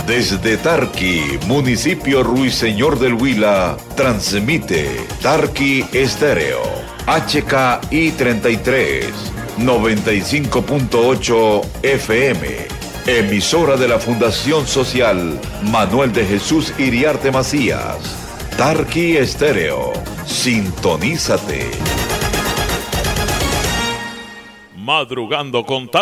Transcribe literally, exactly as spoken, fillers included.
Desde Tarqui, municipio Ruiseñor del Huila, transmite Tarqui Estéreo, H K I treinta y tres, noventa y cinco punto ocho F M, emisora de la Fundación Social Manuel de Jesús Iriarte Macías. Tarqui Estéreo, sintonízate. Madrugando con